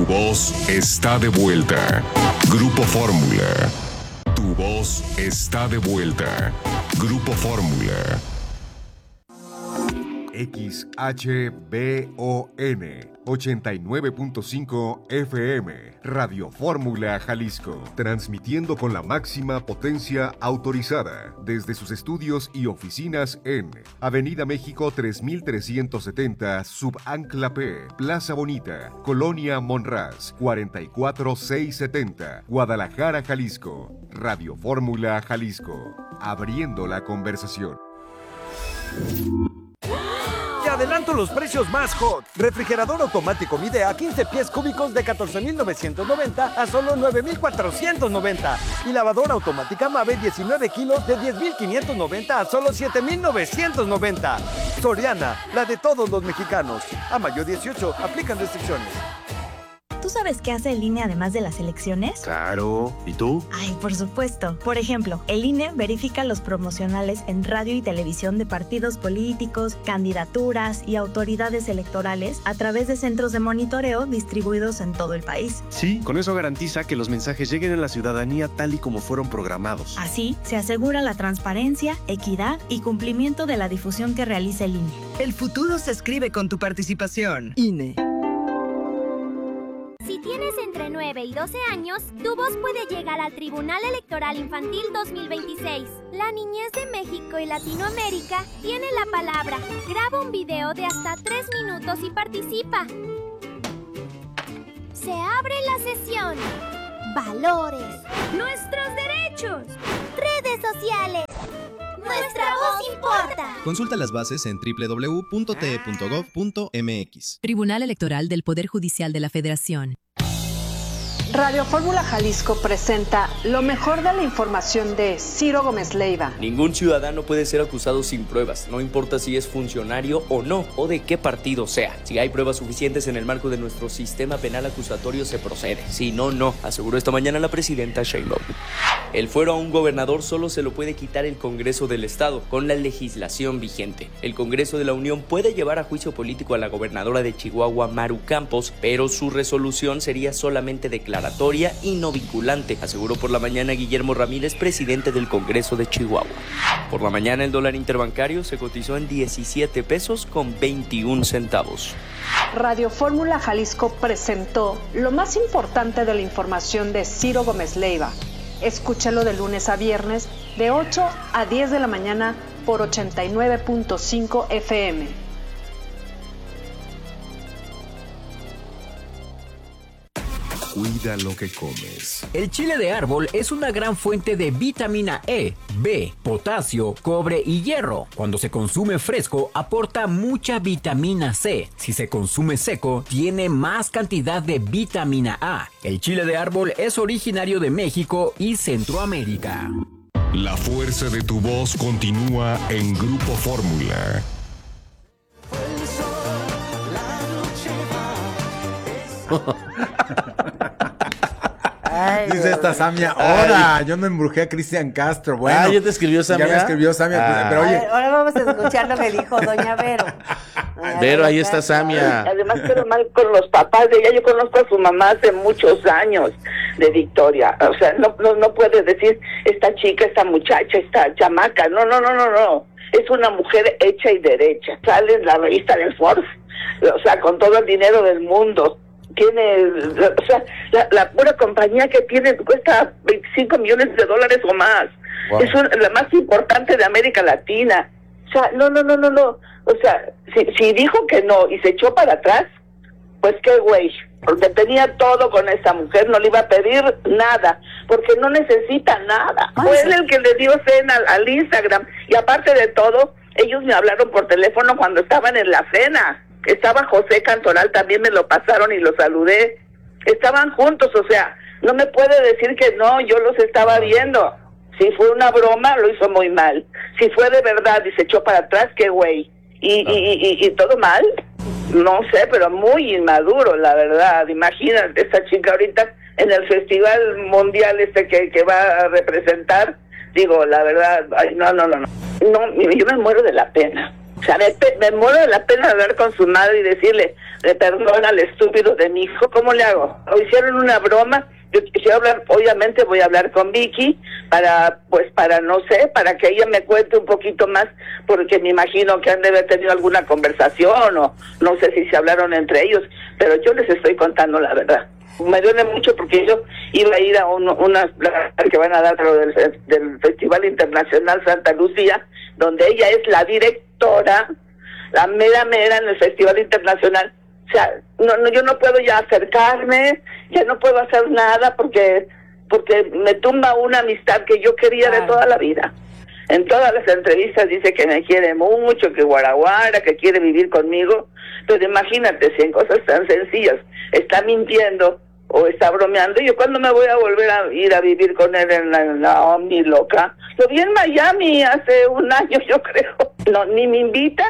voz está de vuelta. Grupo Fórmula. Tu voz está de vuelta. Grupo Fórmula. XHBON 89.5 FM, Radio Fórmula Jalisco, transmitiendo con la máxima potencia autorizada desde sus estudios y oficinas en Avenida México 3370, Subancla P, Plaza Bonita, Colonia Monraz, 44670, Guadalajara, Jalisco. Radio Fórmula Jalisco, abriendo la conversación. Te adelanto los precios más hot. Refrigerador automático Midea 15 pies cúbicos de 14,990 a solo 9,490. Y lavadora automática Mave 19 kilos de 10,590 a solo 7,990. Soriana, la de todos los mexicanos. A mayo 18, aplican restricciones. ¿Tú sabes qué hace el INE además de las elecciones? Claro. ¿Y tú? Ay, por supuesto. Por ejemplo, el INE verifica los promocionales en radio y televisión de partidos políticos, candidaturas y autoridades electorales a través de centros de monitoreo distribuidos en todo el país. Sí, con eso garantiza que los mensajes lleguen a la ciudadanía tal y como fueron programados. Así, se asegura la transparencia, equidad y cumplimiento de la difusión que realiza el INE. El futuro se escribe con tu participación. INE. Si tienes entre 9 y 12 años, tu voz puede llegar al Tribunal Electoral Infantil 2026. La niñez de México y Latinoamérica tiene la palabra. Graba un video de hasta 3 minutos y participa. Se abre la sesión. Valores. Nuestros derechos. Redes sociales. Nuestra voz importa. Consulta las bases en www.te.gov.mx. Tribunal Electoral del Poder Judicial de la Federación. Radio Fórmula Jalisco presenta lo mejor de la información de Ciro Gómez Leiva. Ningún ciudadano puede ser acusado sin pruebas, no importa si es funcionario o no, o de qué partido sea. Si hay pruebas suficientes en el marco de nuestro sistema penal acusatorio, se procede. Si no, no, aseguró esta mañana la presidenta Sheinbaum. El fuero a un gobernador solo se lo puede quitar el Congreso del Estado, con la legislación vigente. El Congreso de la Unión puede llevar a juicio político a la gobernadora de Chihuahua, Maru Campos, pero su resolución sería solamente declaratoria y no vinculante, aseguró por la mañana Guillermo Ramírez, presidente del Congreso de Chihuahua. Por la mañana el dólar interbancario se cotizó en 17 pesos con 21 centavos. Radio Fórmula Jalisco presentó lo más importante de la información de Ciro Gómez Leiva. Escúchalo de lunes a viernes de 8 a 10 de la mañana por 89.5 FM. Cuida lo que comes. El chile de árbol es una gran fuente de vitamina E, B, potasio, cobre y hierro. Cuando se consume fresco, aporta mucha vitamina C. Si se consume seco, tiene más cantidad de vitamina A. El chile de árbol es originario de México y Centroamérica. La fuerza de tu voz continúa en Grupo Fórmula. Ay, dice esta Samia, ahora yo no embrujé a Cristian Castro. Bueno, ya te escribió Samia. Ya me escribió Samia, pero oye. Ahora vamos a escuchar lo que dijo doña Vero. Vero, ahí está Samia. Además, pero mal con los papás de ella. Yo conozco a su mamá hace muchos años de Victoria. O sea, no puedes decir esta chica, esta muchacha, esta chamaca. No. Es una mujer hecha y derecha. Sale en la revista del Forbes. O sea, con todo el dinero del mundo. Tiene, o sea, la pura compañía que tiene cuesta $25 millones o más. Wow. Es la más importante de América Latina. O sea, no. O sea, si dijo que no y se echó para atrás, pues qué güey. Porque tenía todo con esa mujer, no le iba a pedir nada, porque no necesita nada. Fue él el que le dio cena al Instagram. Y aparte de todo, ellos me hablaron por teléfono cuando estaban en la cena. Estaba José Cantoral, también me lo pasaron y lo saludé. Estaban juntos, o sea, no me puede decir que no, yo los estaba viendo. Si fue una broma, lo hizo muy mal. Si fue de verdad y se echó para atrás, qué güey. Y todo mal, no sé, pero muy inmaduro, la verdad. Imagínate, esta chica ahorita en el festival mundial que va a representar, digo, la verdad, ay, no. No, yo me muero de la pena. O sea, me muero de la pena hablar con su madre y decirle, le perdona al estúpido de mi hijo, ¿cómo le hago? O hicieron una broma, yo quisiera hablar, obviamente voy a hablar con Vicky para que ella me cuente un poquito más, porque me imagino que han de haber tenido alguna conversación, o no sé si se hablaron entre ellos, pero yo les estoy contando la verdad. Me duele mucho porque yo iba a ir a una que van a dar del Festival Internacional Santa Lucía, donde ella es la directora, la mera en el Festival Internacional. O sea, yo no puedo ya acercarme, ya no puedo hacer nada porque me tumba una amistad que yo quería de toda la vida. En todas las entrevistas dice que me quiere mucho, que guaraguara, que quiere vivir conmigo, pero imagínate si en cosas tan sencillas está mintiendo o está bromeando. ¿Yo cuándo me voy a volver a ir a vivir con él en la Omni loca? Lo vi en Miami hace un año, yo creo. No, ni me invita.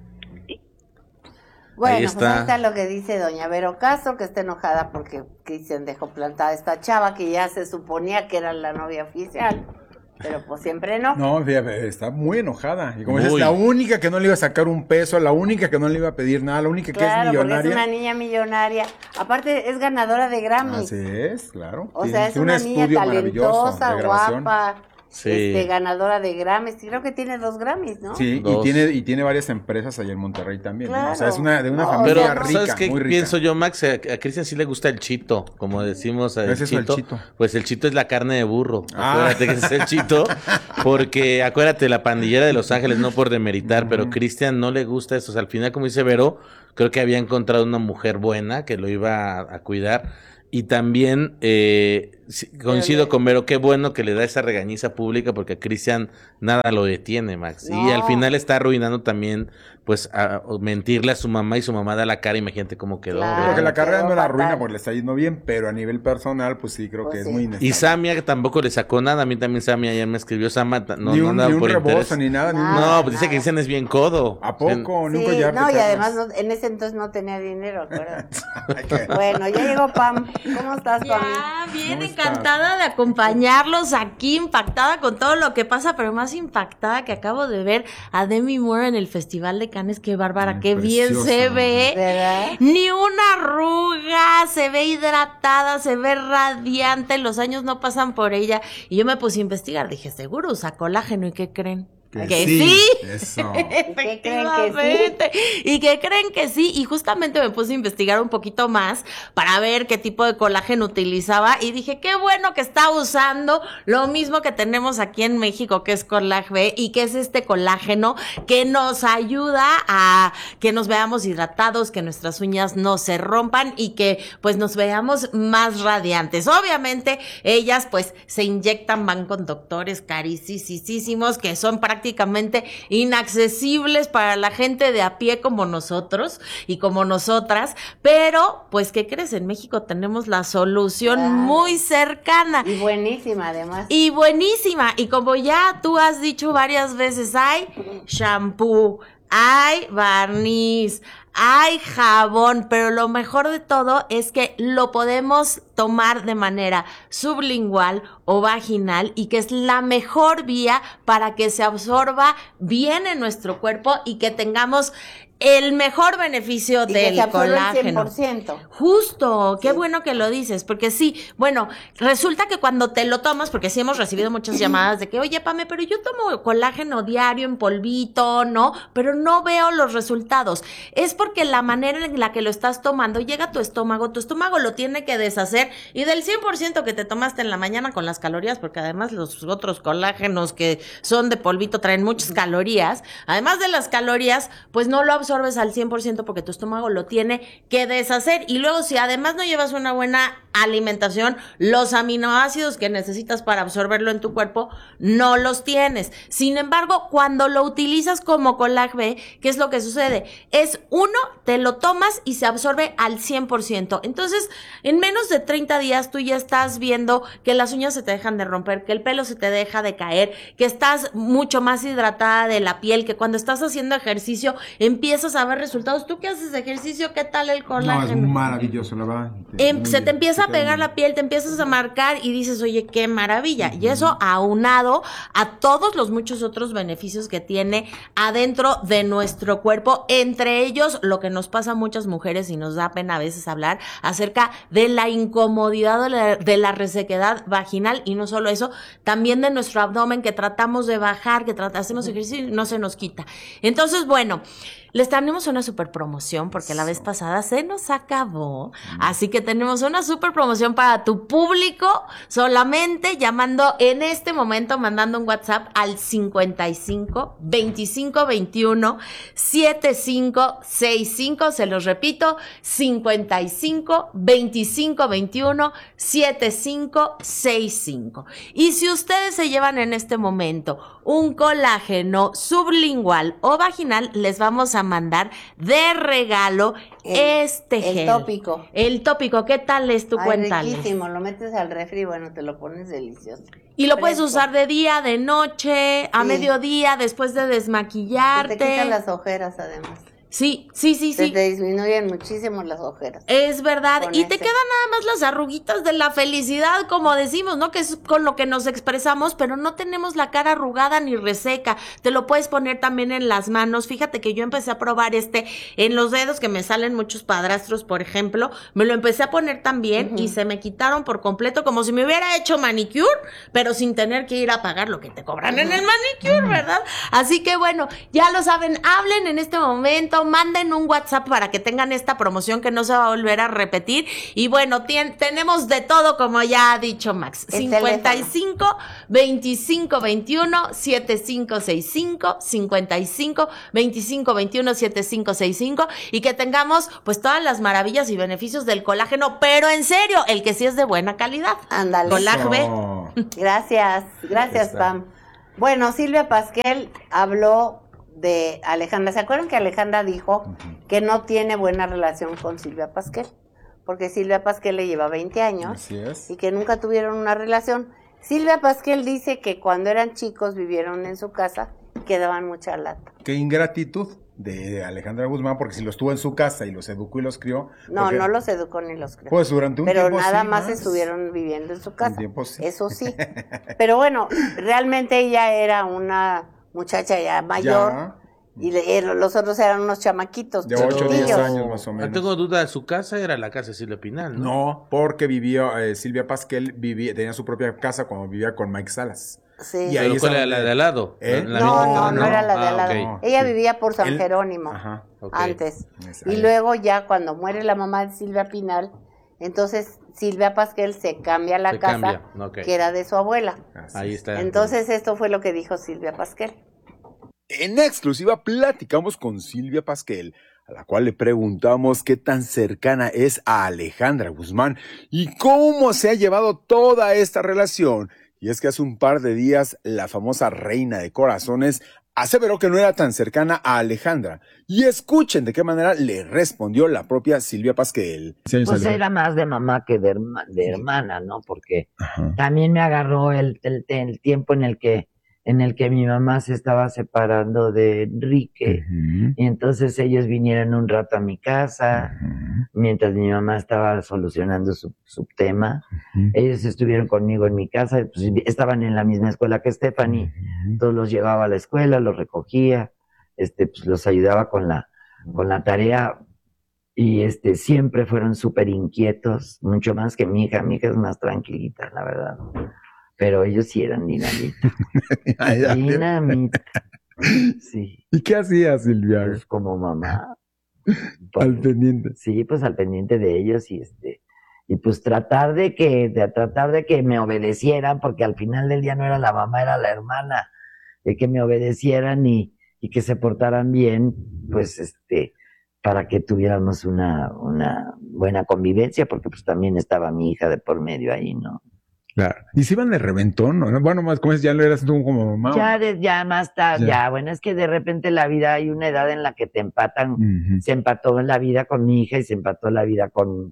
Bueno, pues ahí está lo que dice doña Vero Castro, que está enojada porque Cristian dejó plantada a esta chava que ya se suponía que era la novia oficial. Pero pues siempre no. No, fíjate, está muy enojada. Y como dices, la única que no le iba a sacar un peso, la única que no le iba a pedir nada, la única que es millonaria. Claro, porque es una niña millonaria. Aparte, es ganadora de Grammy. Así es, claro. O sea, es una niña talentosa, guapa. Sí. Ganadora de Grammys, creo que tiene 2 Grammys, ¿no? Sí, y tiene varias empresas allá en Monterrey también, claro. ¿no? O sea, es de una familia rica, ¿sabes qué muy rica? Pienso yo, Max? A Cristian sí le gusta el chito, como decimos ¿Qué es eso, el chito? Pues el chito es la carne de burro, acuérdate que es el chito, porque acuérdate, la pandillera de Los Ángeles, no por demeritar, pero Cristian no le gusta eso, o sea, al final, como dice Vero, creo que había encontrado una mujer buena que lo iba a cuidar. Y también coincido con Vero, qué bueno que le da esa regañiza pública porque a Cristian nada lo detiene, Max. No. Y al final está arruinando también, pues, a mentirle a su mamá y su mamá da la cara, imagínate cómo quedó. Claro, porque la carrera no la arruina porque le está yendo bien, pero a nivel personal, pues sí, creo que es muy inestable. Y Samia que tampoco le sacó nada, a mí también Samia ayer me escribió, ni un rebozo, ni nada. No, pues dice que Cristian es bien codo. ¿A poco? Ni un collar de y además en ese entonces no tenía dinero, acuérdate. Bueno, ya llegó Pam. ¿Cómo estás, Pam? Ya, bien encantada de acompañarlos aquí, impactada con todo lo que pasa, pero más impactada que acabo de ver a Demi Moore en el Festival de Cannes. Qué bárbara, qué bien se ve. ¿Verdad? Ni una arruga, se ve hidratada, se ve radiante, los años no pasan por ella. Y yo me puse a investigar, dije, seguro usa colágeno, ¿y qué creen? Que sí. Eso. Efectivamente. Y que creen que sí. Y justamente me puse a investigar un poquito más para ver qué tipo de colágeno utilizaba. Y dije, qué bueno que está usando lo mismo que tenemos aquí en México, que es Colag B, y que es este colágeno que nos ayuda a que nos veamos hidratados, que nuestras uñas no se rompan y que pues nos veamos más radiantes. Obviamente, ellas pues se inyectan, van con doctores carísimos que son prácticamente inaccesibles para la gente de a pie como nosotros y como nosotras, pero pues ¿qué crees? En México tenemos la solución muy cercana. Y buenísima además. Y buenísima, y como ya tú has dicho varias veces, hay shampoo, hay barniz, hay jabón, pero lo mejor de todo es que lo podemos tomar de manera sublingual o vaginal y que es la mejor vía para que se absorba bien en nuestro cuerpo y que tengamos el mejor beneficio del colágeno. El 100%. Justo, qué bueno que lo dices, porque sí, bueno, resulta que cuando te lo tomas, porque sí hemos recibido muchas llamadas de que, oye, Pame, pero yo tomo colágeno diario en polvito, ¿no? Pero no veo los resultados. Es porque la manera en la que lo estás tomando llega a tu estómago lo tiene que deshacer y del 100% que te tomaste en la mañana con las calorías, porque además los otros colágenos que son de polvito traen muchas calorías, además de las calorías, pues no lo absorbes al 100% porque tu estómago lo tiene que deshacer. Y luego, si además no llevas una buena alimentación, los aminoácidos que necesitas para absorberlo en tu cuerpo no los tienes. Sin embargo, cuando lo utilizas como Colag B, ¿qué es lo que sucede? Es te lo tomas y se absorbe al 100%. Entonces, en menos de 30 días tú ya estás viendo que las uñas se te dejan de romper, que el pelo se te deja de caer, que estás mucho más hidratada de la piel, que cuando estás haciendo ejercicio empiezas empiezas a ver resultados. Tú que haces ejercicio, ¿qué tal el colágeno? No, es maravilloso, la verdad. Se te empieza a pegar la piel, te empiezas a marcar y dices, oye, qué maravilla. Y eso aunado a todos los muchos otros beneficios que tiene adentro de nuestro cuerpo, entre ellos lo que nos pasa a muchas mujeres y nos da pena a veces hablar acerca de la incomodidad de la resequedad vaginal, y no solo eso, también de nuestro abdomen que tratamos de bajar, que hacemos ejercicio y no se nos quita. Entonces, bueno, les tenemos una super promoción porque la vez pasada se nos acabó, así que tenemos una super promoción para tu público, solamente llamando en este momento, mandando un WhatsApp al 55 25 21 75 65, se los repito, 55 25 21 75 65. Y si ustedes se llevan en este momento un colágeno sublingual o vaginal, les vamos a mandar de regalo este gel. El tópico. El tópico, ¿qué tal es tu cuéntales? Riquísimo, lo metes al refri y bueno, te lo pones delicioso. Y lo puedes usar de día, de noche, a mediodía, después de desmaquillarte. Te quitan las ojeras además. Sí. Te disminuyen muchísimo las ojeras. Es verdad. Y te quedan nada más las arruguitas de la felicidad, como decimos, ¿no? Que es con lo que nos expresamos, pero no tenemos la cara arrugada ni reseca. Te lo puedes poner también en las manos. Fíjate que yo empecé a probar en los dedos, que me salen muchos padrastros, por ejemplo. Me lo empecé a poner también y se me quitaron por completo, como si me hubiera hecho manicure, pero sin tener que ir a pagar lo que te cobran en el manicure, ¿verdad? Así que bueno, ya lo saben, hablen en este momento, manden un WhatsApp para que tengan esta promoción que no se va a volver a repetir. Y bueno, tenemos de todo, como ya ha dicho Max. 55 25 21 7565, 55 25 21 7565, y que tengamos pues todas las maravillas y beneficios del colágeno, pero en serio, el que sí es de buena calidad. Ándale. Colágeno. Gracias, Pam. Bueno, Silvia Pasquel habló de Alejandra. ¿Se acuerdan que Alejandra dijo que no tiene buena relación con Silvia Pasquel? Porque Silvia Pasquel le lleva 20 años y que nunca tuvieron una relación. Silvia Pasquel dice que cuando eran chicos vivieron en su casa y que daban mucha lata. Qué ingratitud de Alejandra Guzmán, porque si los tuvo en su casa y los educó y los crió. No los educó ni los crió. Pues durante un tiempo Pero nada sí, más estuvieron viviendo en su casa. Un tiempo sí. Eso sí. Pero bueno, realmente ella era una muchacha ya mayor. Y los otros eran unos chamaquitos. De 8 o 10 años más o menos. No tengo duda, de su casa era la casa de Silvia Pinal, ¿no? No, porque vivía, Silvia Pasquel tenía su propia casa cuando vivía con Mike Salas. Sí. Y ahí ¿Cuál era la de al lado? No era la de al lado. Okay. Ella vivía por San Jerónimo antes. Y luego ya cuando muere la mamá de Silvia Pinal, entonces Silvia Pasquel se cambia la casa que era de su abuela. Ahí está. Entonces esto fue lo que dijo Silvia Pasquel. En exclusiva platicamos con Silvia Pasquel, a la cual le preguntamos qué tan cercana es a Alejandra Guzmán y cómo se ha llevado toda esta relación. Y es que hace un par de días la famosa reina de corazones aseveró que no era tan cercana a Alejandra. Y escuchen de qué manera le respondió la propia Silvia Pasquel. Pues era más de mamá que de hermana, ¿no? Porque también me agarró el tiempo en el que mi mamá se estaba separando de Enrique, y entonces ellos vinieron un rato a mi casa, mientras mi mamá estaba solucionando su tema. Ellos estuvieron conmigo en mi casa, pues, estaban en la misma escuela que Stephanie, entonces los llevaba a la escuela, los recogía, pues los ayudaba con la tarea, y siempre fueron súper inquietos, mucho más que mi hija es más tranquilita, la verdad. Pero ellos sí eran dinamita. Dinamita. Sí. ¿Y qué hacía Silvia? Pues como mamá. Al pendiente. Sí, pues al pendiente de ellos y pues tratar de que me obedecieran, porque al final del día no era la mamá, era la hermana, de que me obedecieran y que se portaran bien, pues para que tuviéramos una buena convivencia, porque pues también estaba mi hija de por medio ahí, ¿no? Claro. ¿Y si iban de reventón? ¿No? Bueno, más como es, ya lo eras tú como mamá. Ya más tarde, bueno, es que de repente la vida, hay una edad en la que te empatan. Se empató la vida con mi hija y se empató la vida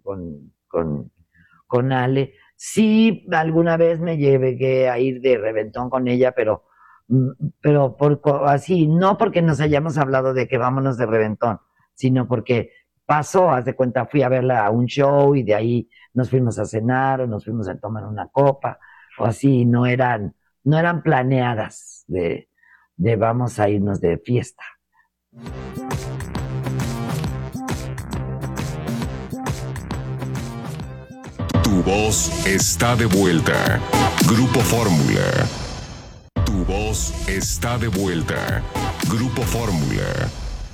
con Ale. Sí, alguna vez me llegué a ir de reventón con ella, pero pero así, no porque nos hayamos hablado de que vámonos de reventón, sino porque pasó, haz de cuenta, fui a verla a un show y de ahí nos fuimos a cenar o nos fuimos a tomar una copa, o así, no eran planeadas de vamos a irnos de fiesta. Tu voz está de vuelta. Grupo Fórmula. Tu voz está de vuelta. Grupo Fórmula.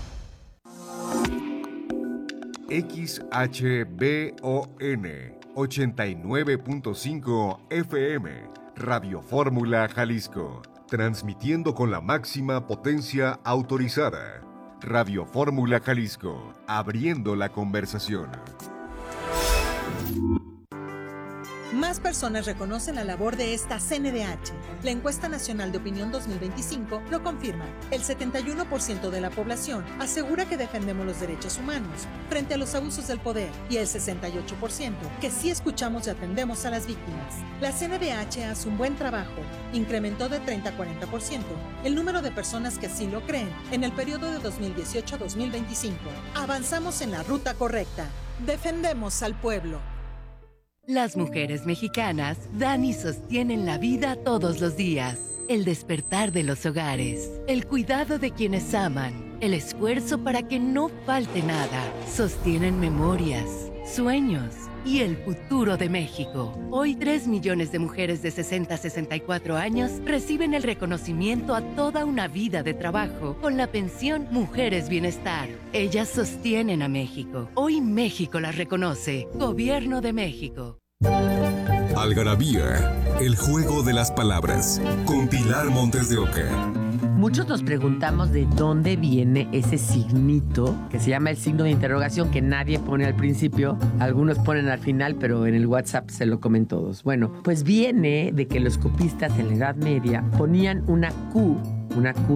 XHBON 89.5 FM, Radio Fórmula Jalisco, transmitiendo con la máxima potencia autorizada. Radio Fórmula Jalisco, abriendo la conversación. Más personas reconocen la labor de esta CNDH. La Encuesta Nacional de Opinión 2025 lo confirma. El 71% de la población asegura que defendemos los derechos humanos frente a los abusos del poder y el 68% que sí escuchamos y atendemos a las víctimas. La CNDH hace un buen trabajo. Incrementó de 30 a 40% el número de personas que así lo creen en el periodo de 2018 a 2025. Avanzamos en la ruta correcta. Defendemos al pueblo. Las mujeres mexicanas dan y sostienen la vida todos los días. El despertar de los hogares, el cuidado de quienes aman, el esfuerzo para que no falte nada. Sostienen memorias, sueños y el futuro de México. Hoy 3 millones de mujeres de 60 a 64 años reciben el reconocimiento a toda una vida de trabajo con la pensión Mujeres Bienestar. Ellas sostienen a México. Hoy México las reconoce. Gobierno de México. Algarabía, el juego de las palabras, con Pilar Montes de Oca. Muchos nos preguntamos de dónde viene ese signito que se llama el signo de interrogación que nadie pone al principio, algunos ponen al final, pero en el WhatsApp se lo comen todos. Bueno, pues viene de que los copistas en la Edad Media ponían una Q